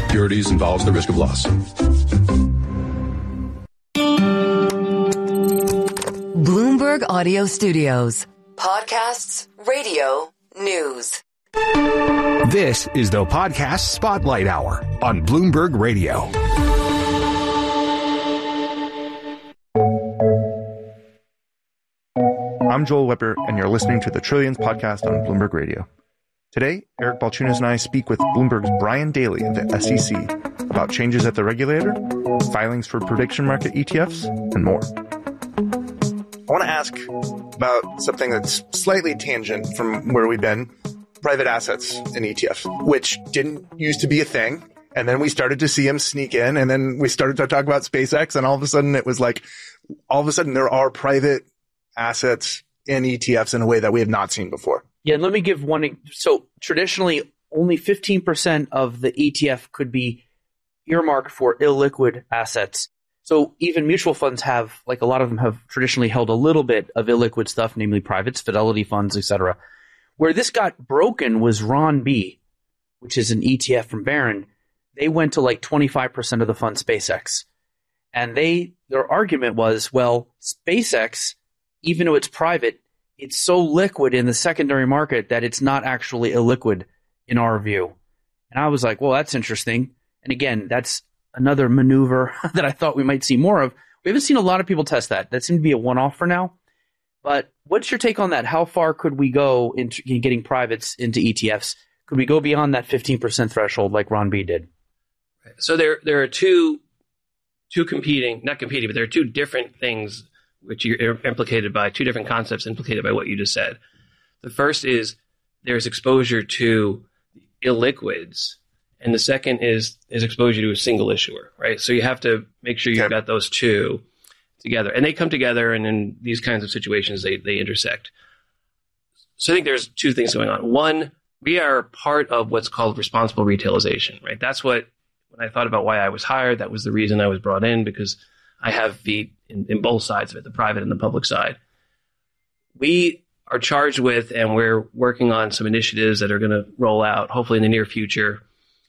Securities involves the risk of loss. Bloomberg Audio Studios. Podcasts, radio, news. This is the Podcast Spotlight Hour on Bloomberg Radio. I'm Joel Weber, and you're listening to the Trillions podcast on Bloomberg Radio. Today, Eric Balchunas and I speak with Bloomberg's Brian Daly of the SEC about changes at the regulator, filings for prediction market ETFs, and more. I want to ask about something that's slightly tangent from where we've been, private assets in ETFs, which didn't used to be a thing. And then we started to see them sneak in, and then we started to talk about SpaceX, and all of a sudden it was like, all of a sudden there are private assets in ETFs in a way that we have not seen before. Yeah, and let me give one. So traditionally, only 15% of the ETF could be earmarked for illiquid assets. So even mutual funds have, like a lot of them have traditionally held a little bit of illiquid stuff, namely privates, Fidelity funds, etc. Where this got broken was Ron B, which is an ETF from Barron. They went to like 25% of the fund SpaceX. And their argument was, well, SpaceX, even though it's private, it's so liquid in the secondary market that it's not actually illiquid in our view. And I was like, well, that's interesting. And again, that's another maneuver that I thought we might see more of. We haven't seen a lot of people test that. That seemed to be a one-off for now. But what's your take on that? How far could we go in getting privates into ETFs? Could we go beyond that 15% threshold like Ron B did? So there are two competing, not competing, but there are two different things which are implicated by two different concepts implicated by what you just said. The first is there's exposure to illiquids, and the second is exposure to a single issuer, right? So you have to make sure you've got those two together, and they come together, and in these kinds of situations, they intersect. So I think there's two things going on. One, we are part of what's called responsible retailization, right? That's what, when I thought about why I was hired, that was the reason I was brought in, because I have feet in both sides of it, the private and the public side. We are charged with, and we're working on some initiatives that are going to roll out, hopefully in the near future,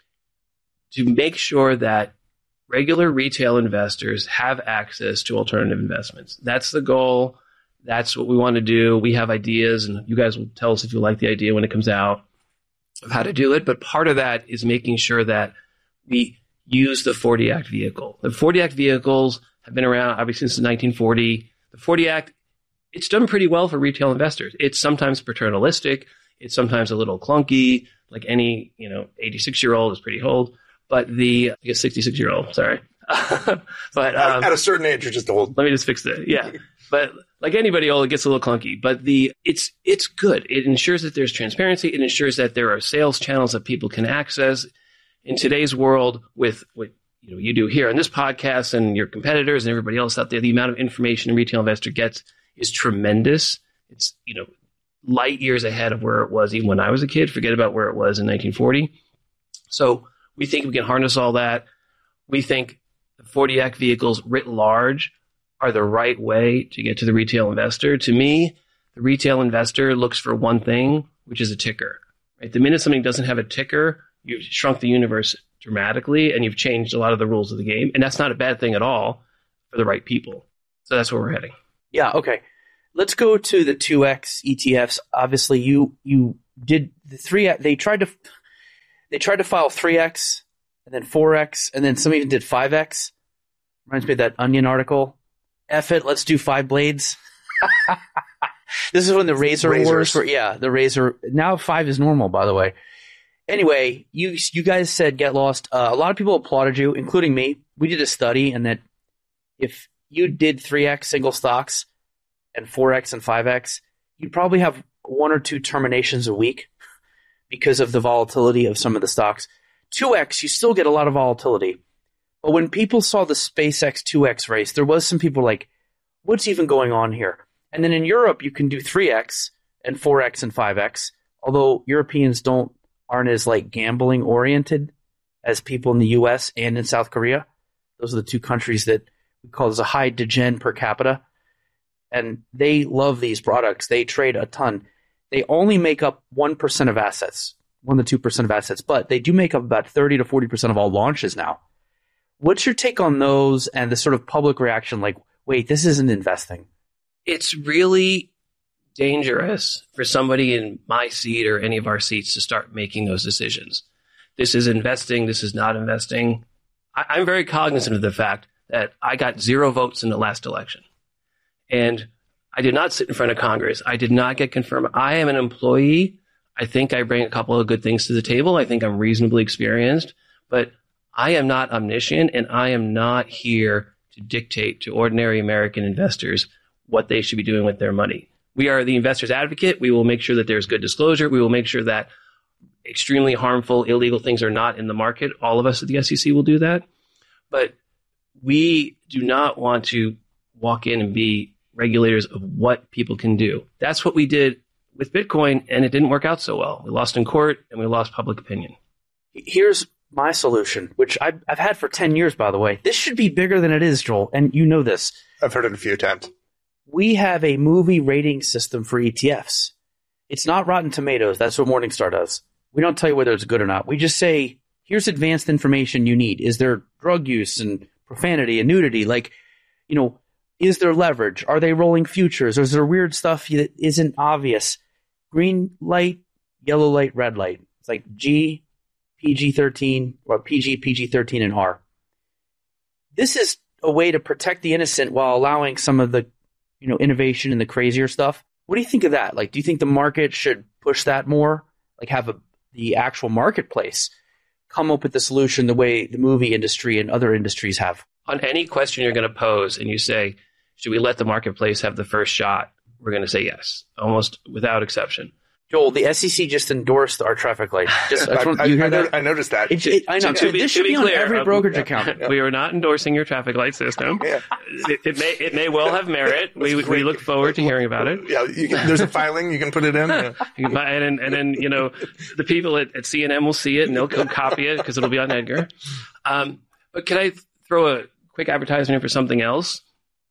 to make sure that regular retail investors have access to alternative investments. That's the goal. That's what we want to do. We have ideas, and you guys will tell us if you like the idea when it comes out of how to do it. But part of that is making sure that we use the 40 Act vehicle. The 40 Act vehicles have been around obviously since 1940. The 40 Act, it's done pretty well for retail investors. It's sometimes paternalistic. It's sometimes a little clunky, like any 86-year-old is pretty old. But I guess 66-year-old, sorry. But at a certain age, you're just old. Let me just fix that. Yeah. But like anybody old, it gets a little clunky. But it's good. It ensures that there's transparency. It ensures that there are sales channels that people can access. In today's world, with what you do here on this podcast and your competitors and everybody else out there, the amount of information a retail investor gets is tremendous. It's light years ahead of where it was even when I was a kid. Forget about where it was in 1940. So we think we can harness all that. We think the 40 Act vehicles writ large are the right way to get to the retail investor. To me, the retail investor looks for one thing, which is a ticker. Right? The minute something doesn't have a ticker, you've shrunk the universe dramatically, and you've changed a lot of the rules of the game. And that's not a bad thing at all for the right people. So that's where we're heading. Yeah, okay. Let's go to the 2X ETFs. Obviously, you did the 3X. They tried to file 3X and then 4X, and then some even did 5X. Reminds me of that Onion article. F it, let's do 5 blades. This is when the razor wars were. Yeah, the razor. Now 5 is normal, by the way. Anyway, you guys said get lost. A lot of people applauded you, including me. We did a study, and that if you did 3X single stocks and 4X and 5X, you'd probably have 1 or 2 terminations a week because of the volatility of some of the stocks. 2X, you still get a lot of volatility. But when people saw the SpaceX 2X race, there was some people like, what's even going on here? And then in Europe, you can do 3X and 4X and 5X, although Europeans aren't as like gambling oriented as people in the US and in South Korea. Those are the 2 countries that we call as a high degen per capita. And they love these products. They trade a ton. They only make up 1% of assets. 1 to 2% of assets, but they do make up about 30 to 40% of all launches now. What's your take on those and the sort of public reaction like, wait, this isn't investing? It's really dangerous for somebody in my seat or any of our seats to start making those decisions. This is investing. This is not investing. I'm very cognizant of the fact that I got 0 votes in the last election. And I did not sit in front of Congress. I did not get confirmed. I am an employee. I think I bring a couple of good things to the table. I think I'm reasonably experienced, but I am not omniscient, and I am not here to dictate to ordinary American investors what they should be doing with their money. We are the investor's advocate. We will make sure that there's good disclosure. We will make sure that extremely harmful, illegal things are not in the market. All of us at the SEC will do that. But we do not want to walk in and be regulators of what people can do. That's what we did with Bitcoin, and it didn't work out so well. We lost in court, and we lost public opinion. Here's my solution, which I've had for 10 years, by the way. This should be bigger than it is, Joel, and you know this. I've heard it a few times. We have a movie rating system for ETFs. It's not Rotten Tomatoes. That's what Morningstar does. We don't tell you whether it's good or not. We just say, here's advanced information you need. Is there drug use and profanity and nudity? Like, you know, is there leverage? Are they rolling futures? Or is there weird stuff that isn't obvious? Green light, yellow light, red light. It's like G, PG-13, or PG, PG-13, and R. This is a way to protect the innocent while allowing some of the, you know, innovation and the crazier stuff. What do you think of that? Like, do you think the market should push that more? Like, have the actual marketplace come up with the solution the way the movie industry and other industries have? On any question you're going to pose and you say, should we let the marketplace have the first shot? We're going to say yes, almost without exception. Joel, the SEC just endorsed our traffic light. I noticed that. I know. This should be on every brokerage account. We are not endorsing your traffic light system. Yeah. It may well have merit. We look forward to hearing about it. Yeah, there's a filing. You can put it in. Yeah. You can buy it, and then, you know, the people at CNN will see it, and they'll copy it because it'll be on Edgar. But can I throw a quick advertisement in for something else?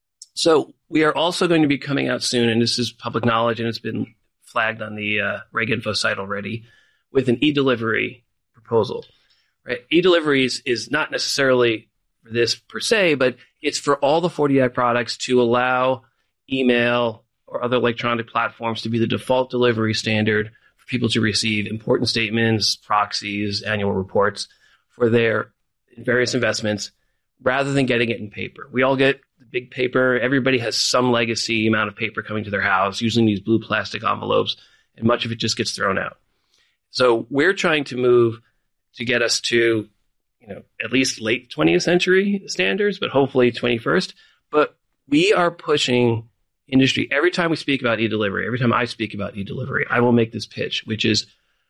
So we are also going to be coming out soon, and this is public knowledge, and it's been flagged on the Reg Info site already, with an e-delivery proposal. Right? E-delivery is not necessarily for this per se, but it's for all the 40 Act products to allow email or other electronic platforms to be the default delivery standard for people to receive important statements, proxies, annual reports for their various investments, rather than getting it in paper. We all get the big paper. Everybody has some legacy amount of paper coming to their house, using these blue plastic envelopes, and much of it just gets thrown out. So we're trying to move to get us to, you know, at least late 20th century standards, but hopefully 21st. But we are pushing industry. Every time we speak about e-delivery, every time I speak about e-delivery, I will make this pitch, which is,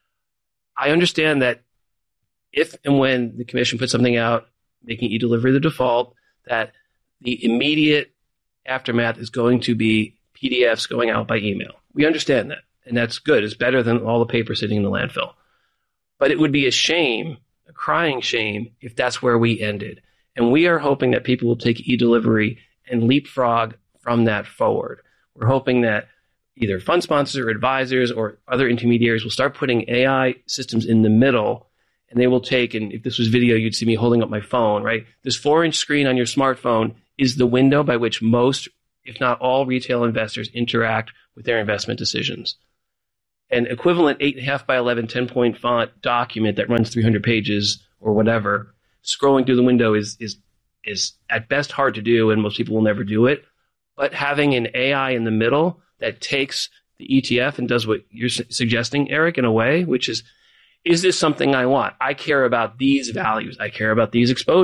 I understand that if and when the commission puts something out, making e-delivery the default, that the immediate aftermath is going to be PDFs going out by email. We understand that, and that's good. It's better than all the paper sitting in the landfill. But it would be a shame, a crying shame, if that's where we ended. And we are hoping that people will take e-delivery and leapfrog from that forward. We're hoping that either fund sponsors or advisors or other intermediaries will start putting AI systems in the middle. And they will take, and if this was video, you'd see me holding up my phone, right? This 4-inch screen on your smartphone is the window by which most, if not all, retail investors interact with their investment decisions. An equivalent 8.5 by 11, 10-point font document that runs 300 pages or whatever, scrolling through the window is at best hard to do, and most people will never do it. But having an AI in the middle that takes the ETF and does what you're suggesting, Eric, in a way, which is this something I want? I care about these values. I care about these exposures.